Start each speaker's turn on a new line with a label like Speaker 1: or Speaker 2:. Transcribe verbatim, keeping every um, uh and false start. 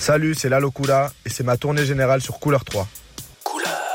Speaker 1: Salut, c'est La Locura et c'est ma tournée générale sur Couleur trois.